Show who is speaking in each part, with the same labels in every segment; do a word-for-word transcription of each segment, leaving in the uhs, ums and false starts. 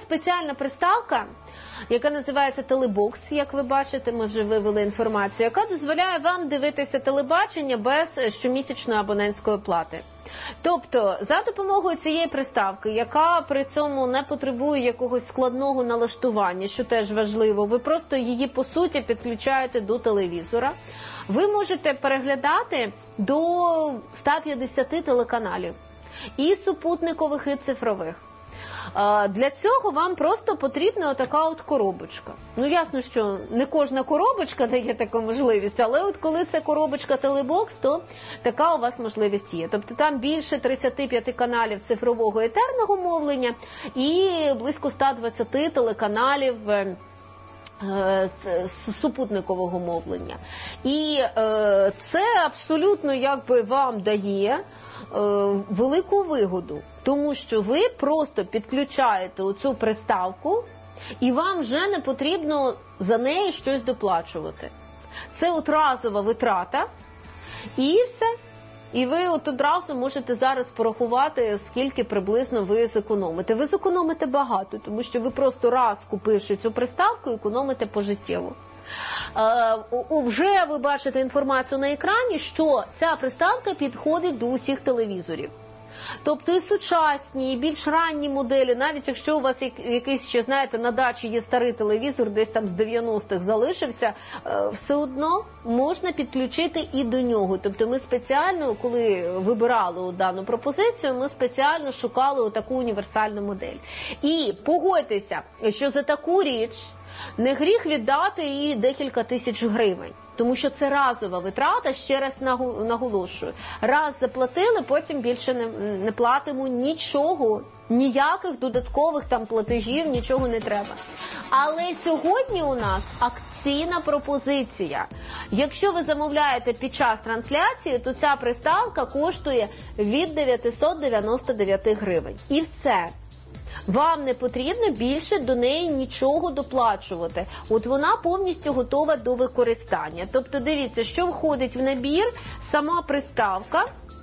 Speaker 1: спеціальна приставка, яка називається телебокс, як ви бачите, ми вже вивели інформацію, яка дозволяє вам дивитися телебачення без щомісячної абонентської плати. Тобто, за допомогою цієї приставки, яка при цьому не потребує якогось складного налаштування, що теж важливо, ви просто її, по суті, підключаєте до телевізора, ви можете переглядати до ста п'ятдесяти телеканалів, і супутникових, і цифрових. Для цього вам просто потрібна така от коробочка. Ну, ясно, що не кожна коробочка дає таку можливість, але от коли це коробочка телебокс, то така у вас можливість є. Тобто там більше тридцяти п'яти каналів цифрового етерного мовлення і близько ста двадцяти телеканалів супутникового мовлення. І е, це абсолютно якби вам дає е, велику вигоду, тому що ви просто підключаєте оцю приставку і вам вже не потрібно за неї щось доплачувати. Це от разова витрата і все. І ви от одразу можете зараз порахувати, скільки приблизно ви зекономите. Ви зекономите багато, тому що ви просто раз купивши цю приставку, економите пожиттєво. Е, вже ви бачите інформацію на екрані, що ця приставка підходить до усіх телевізорів. Тобто і сучасні, і більш ранні моделі, навіть якщо у вас якийсь, ще, знаєте, на дачі є старий телевізор, десь там з дев'яностих залишився, все одно можна підключити і до нього. Тобто ми спеціально, коли вибирали дану пропозицію, ми спеціально шукали таку універсальну модель. І погодьтеся, що за таку річ не гріх віддати і декілька тисяч гривень. Тому що це разова витрата, ще раз наголошую. Раз заплатили, потім більше не, не платимо нічого, ніяких додаткових там платежів, нічого не треба. Але сьогодні у нас акційна пропозиція. Якщо ви замовляєте під час трансляції, то ця приставка коштує від дев'ятсот дев'яносто дев'ять гривень. І все. Вам не потрібно більше до неї нічого доплачувати. От вона повністю готова до використання. Тобто дивіться, що входить в набір, сама приставка,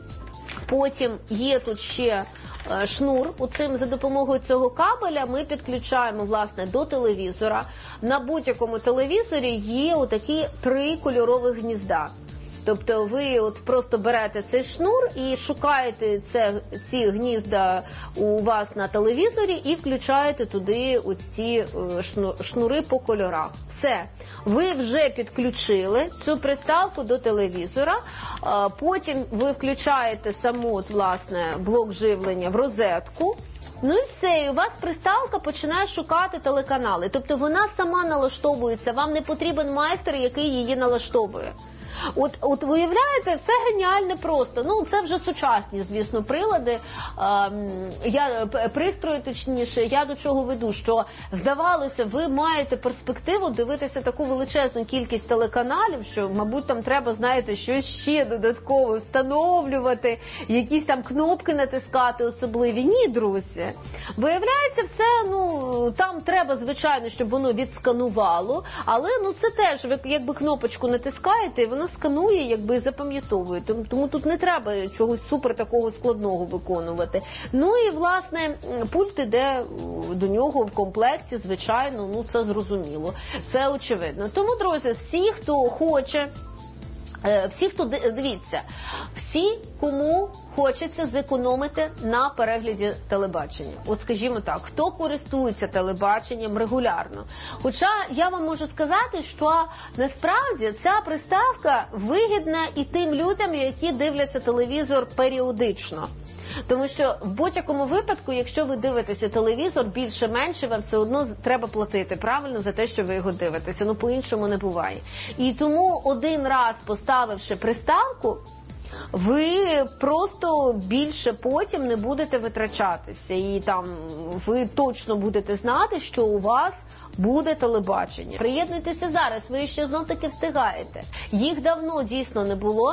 Speaker 1: потім є тут ще шнур. Оцим, за допомогою цього кабеля ми підключаємо, власне, до телевізора. На будь-якому телевізорі є отакі три кольорових гнізда. Тобто ви от просто берете цей шнур і шукаєте це, ці гнізда у вас на телевізорі і включаєте туди ці шнури по кольорах. Все. Ви вже підключили цю приставку до телевізора, потім ви включаєте саму, власне, блок живлення в розетку. Ну і все, і у вас приставка починає шукати телеканали. Тобто вона сама налаштовується, вам не потрібен майстер, який її налаштовує. От, от виявляєте, все геніальне просто. Ну, це вже сучасні, звісно, прилади. Ем, я, пристрої, точніше, я до чого веду, що, здавалося, ви маєте перспективу дивитися таку величезну кількість телеканалів, що, мабуть, там треба, знаєте, щось ще додатково встановлювати, якісь там кнопки натискати особливі. Ні, друзі. Виявляється, все, ну, там треба, звичайно, щоб воно відсканувало, але, ну, це теж, ви якби кнопочку натискаєте, і воно сканує, якби запам'ятовує. Тому, тому тут не треба чогось супер такого складного виконувати. Ну і, власне, пульт іде до нього в комплекті, звичайно, ну це зрозуміло. Це очевидно. Тому, друзі, всі, хто хоче, всі, хто, дивіться, всі, кому хочеться зекономити на перегляді телебачення. От скажімо так, хто користується телебаченням регулярно. Хоча я вам можу сказати, що насправді ця приставка вигідна і тим людям, які дивляться телевізор періодично. Тому що в будь-якому випадку, якщо ви дивитеся телевізор, більше-менше вам все одно треба платити, правильно, за те, що ви його дивитеся. Ну, по-іншому не буває. І тому один раз поставивши приставку, ви просто більше потім не будете витрачатися. І там ви точно будете знати, що у вас буде телебачення. Приєднуйтеся зараз, ви ще знов-таки встигаєте. Їх давно дійсно не було,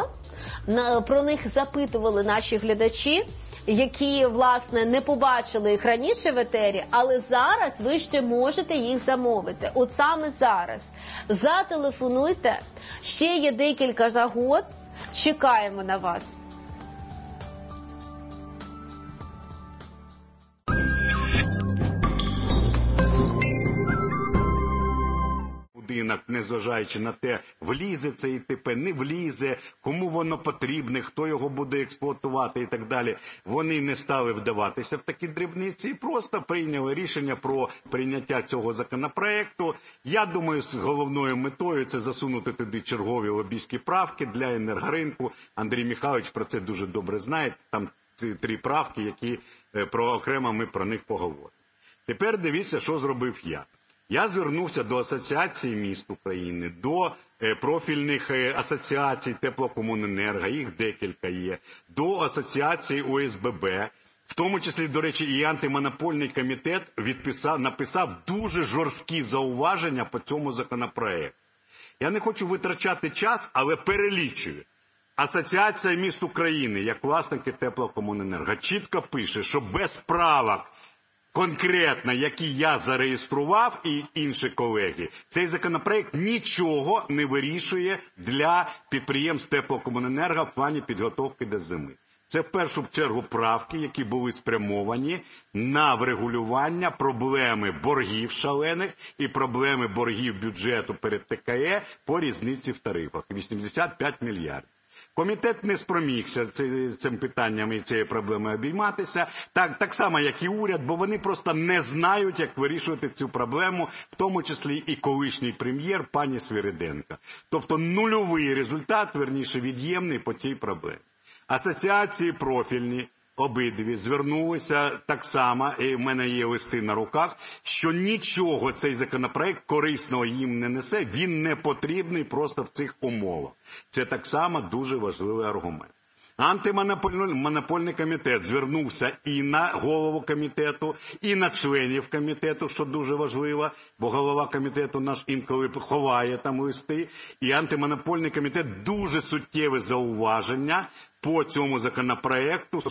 Speaker 1: про них запитували наші глядачі, які, власне, не побачили їх раніше в етері, але зараз ви ще можете їх замовити. От саме зараз. Зателефонуйте, ще є декілька нагод, чекаємо на вас.
Speaker 2: будинок, незважаючи на те, влізе це І Т П, не влізе, кому воно потрібне, хто його буде експлуатувати і так далі. Вони не стали вдаватися в такі дрібниці і просто прийняли рішення про прийняття цього законопроекту. Я думаю, з головною метою це засунути туди чергові лобістські правки для енергоринку. Андрій Михайлович про це дуже добре знає. Там ці три правки, які про окремо ми про них поговоримо. Тепер дивіться, що зробив я. Я звернувся до Асоціації міст України, до профільних асоціацій Теплокомуненерго, їх декілька є, до Асоціації О С Б Б, в тому числі, до речі, і антимонопольний комітет відписав, написав дуже жорсткі зауваження по цьому законопроекту. Я не хочу витрачати час, але перелічую. Асоціація міст України, як власники Теплокомуненерго, чітко пише, що без правок конкретно, які я зареєстрував і інші колеги, цей законопроект нічого не вирішує для підприємств Теплокомуненерго в плані підготовки до зими. Це в першу чергу правки, які були спрямовані на врегулювання проблеми боргів шалених і проблеми боргів бюджету перед Т К Е по різниці в тарифах – вісімдесят п'ять мільярдів. Комітет не спромігся цим питанням і цією проблемою обійматися, так, так само, як і уряд, бо вони просто не знають, як вирішувати цю проблему, в тому числі і колишній прем'єр пані Свириденко. Тобто нульовий результат, верніше від'ємний по цій проблемі. Асоціації профільні, обидві, звернулися так само, і в мене є листи на руках, що нічого цей законопроект корисного їм не несе, він не потрібний просто в цих умовах. Це так само дуже важливий аргумент. Антимонопольний комітет звернувся і на голову комітету, і на членів комітету, що дуже важливо, бо голова комітету наш інколи ховає там листи, і антимонопольний комітет дуже суттєве зауваження по цьому законопроекту